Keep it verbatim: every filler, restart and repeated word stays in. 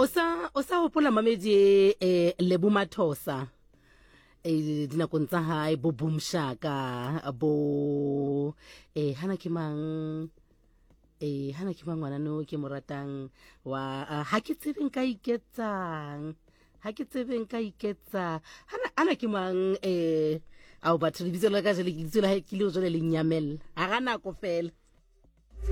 o sa o sa hopola mamedi eh Lebo Mathosa eh dinakong tsa hae bo Boomshaka bo eh hana ke mang eh hana ke mang ngwana no ke mo ratang wa uh, ha ke tsebeng ka iketsang ha ke tsebeng ka iketsa hana ana ke mang eh au batho le bitse la ka jele ke ditse la ke le o jole le nyamel a gana ko fela